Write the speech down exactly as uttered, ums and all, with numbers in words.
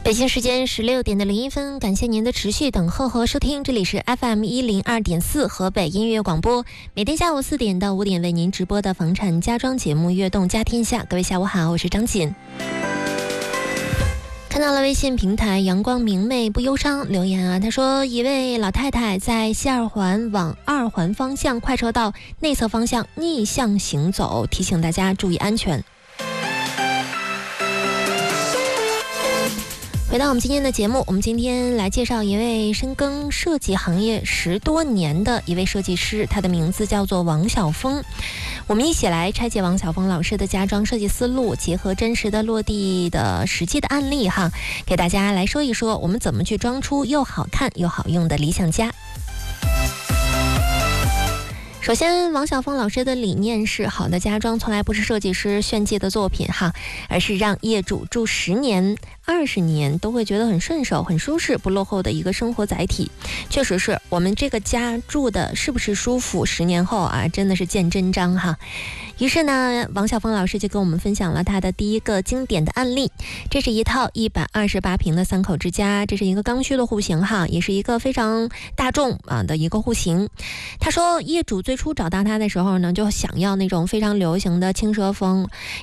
北京时间十六点的零一分，感谢您的持续等候和收听，这里是 F M 一零二点四河北音乐广播，每天下午四点到五点为您直播的房产家装节目《悦动家天下》。各位下午好，我是张锦。看到了微信平台阳光明媚不忧伤留言啊，他说一位老太太在西二环往二环方向快车道内侧方向逆向行走，提醒大家注意安全。回到我们今天的节目，我们今天来介绍一位深耕设计行业十多年的一位设计师，他的名字叫做王晓峰。我们一起来拆解王晓峰老师的家装设计思路，结合真实的落地的实际的案例哈，给大家来说一说我们怎么去装出又好看又好用的理想家。首先，王晓峰老师的理念是，好的家装从来不是设计师炫技的作品哈，而是让业主住十年、二十年都会觉得很顺手、很舒适、不落后的一个生活载体。确实是我们这个家住的是不是舒服，十年后啊，真的是见真章哈。于是呢，王晓峰老师就跟我们分享了他的第一个经典的案例。这是一套一百二十八平的三口之家，这是一个刚需的户型哈，也是一个非常大众啊的一个户型。他说，业主最初找到他的时候呢，就想要那种非常流行的轻奢风，